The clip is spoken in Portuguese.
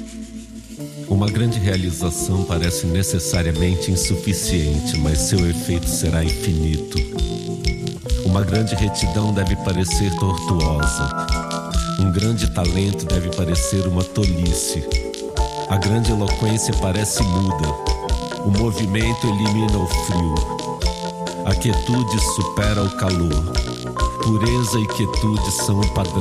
Uma grande realização parece necessariamente insuficiente, mas seu efeito será infinito. Uma grande retidão deve parecer tortuosa. Um grande talento deve parecer uma tolice. A grande eloquência parece muda. O movimento elimina o frio. A quietude supera o calor. Pureza e quietude são um padrão